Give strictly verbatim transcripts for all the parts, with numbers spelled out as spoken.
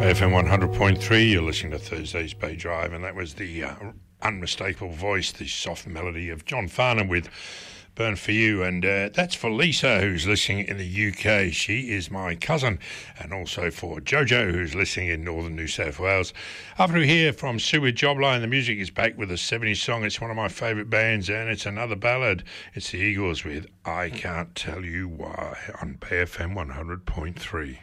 F M one hundred point three, you're listening to Thursday's Bay Drive, and that was the uh, unmistakable voice, the soft melody of John Farnham with Burn For You, and uh, that's for Lisa, who's listening in the U K. She is my cousin, and also for Jojo, who's listening in northern New South Wales. After we hear from Sue with Jobline, the music is back with a seventies song. It's one of my favourite bands, and it's another ballad. It's the Eagles with I Can't Tell You Why on Bay F M one hundred point three.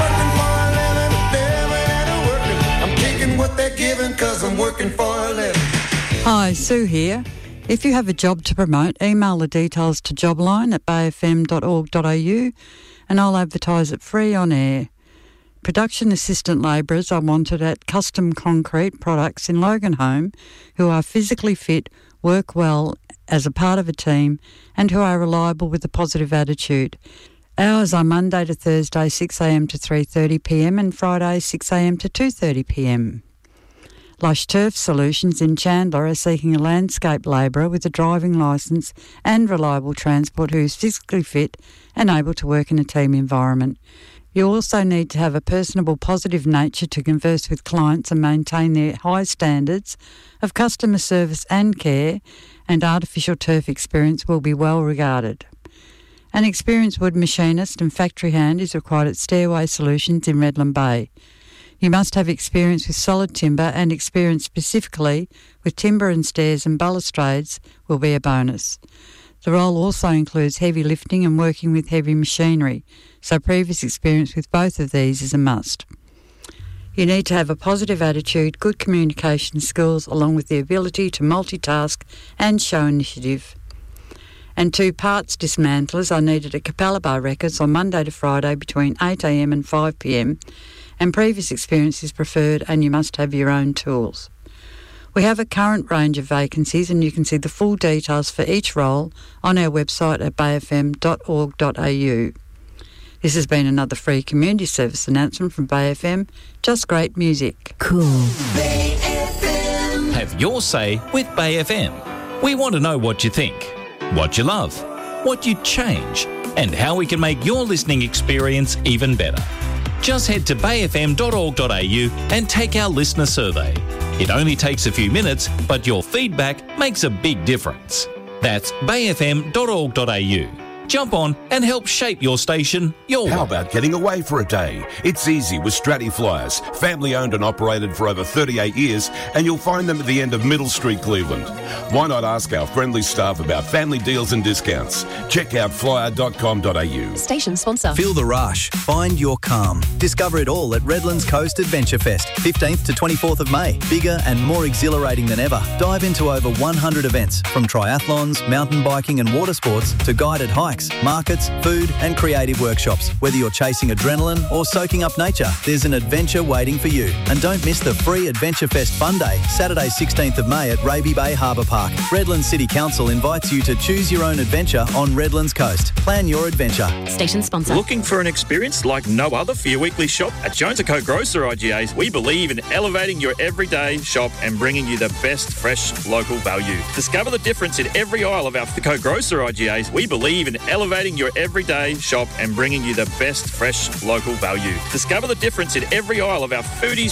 I'm taking what they're giving cause I'm working for a living. Hi, Sue here. If you have a job to promote, email the details to jobline at bay f m dot org dot a u and I'll advertise it free on air. Production assistant labourers are wanted at Custom Concrete Products in Loganholme who are physically fit, work well as a part of a team and who are reliable with a positive attitude. Hours are Monday to Thursday six a m to three thirty p m and Friday six a m to two thirty p m. Lush Turf Solutions in Chandler are seeking a landscape labourer with a driving licence and reliable transport who is physically fit and able to work in a team environment. You also need to have a personable, positive nature to converse with clients and maintain their high standards of customer service and care, and artificial turf experience will be well regarded. An experienced wood machinist and factory hand is required at Stairway Solutions in Redland Bay. You must have experience with solid timber, and experience specifically with timber and stairs and balustrades will be a bonus. The role also includes heavy lifting and working with heavy machinery, so previous experience with both of these is a must. You need to have a positive attitude, good communication skills, along with the ability to multitask and show initiative. And two parts dismantlers are needed at Capella Bar Records on Monday to Friday between eight a m and five p m, and previous experience is preferred, and you must have your own tools. We have a current range of vacancies, and you can see the full details for each role on our website at bay f m dot org dot a u. This has been another free community service announcement from Bay F M. Just great music. Cool. Bay F M. Have your say with Bay F M. We want to know what you think, what you love, what you'd change, and how we can make your listening experience even better. Just head to bay f m dot org dot a u and take our listener survey. It only takes a few minutes, but your feedback makes a big difference. That's bay f m dot org dot a u. Jump on and help shape your station your How way. about getting away for a day? It's easy with Stratty Flyers, family owned and operated for over thirty-eight years, and you'll find them at the end of Middle Street, Cleveland. Why not ask our friendly staff about family deals and discounts? Check out flyer dot com dot a u. Station sponsor. Feel the rush. Find your calm. Discover it all at Redlands Coast Adventure Fest, fifteenth to twenty-fourth of May. Bigger and more exhilarating than ever. Dive into over one hundred events, from triathlons, mountain biking and water sports to guided hikes, markets, food and creative workshops. Whether you're chasing adrenaline or soaking up nature, there's an adventure waiting for you. And don't miss the free Adventure Fest Fun Day, Saturday sixteenth of May at Raby Bay Harbour Park. Redlands City Council invites you to choose your own adventure on Redlands Coast. Plan your adventure. Station sponsor. Looking for an experience like no other for your weekly shop? At Jones and Co Grocer I G As, we believe in elevating your everyday shop and bringing you the best fresh local value. Discover the difference in every aisle of our Co Grocer I G As. We believe in elevating your everyday shop and bringing you the best fresh local value. Discover the difference in every aisle of our Foodies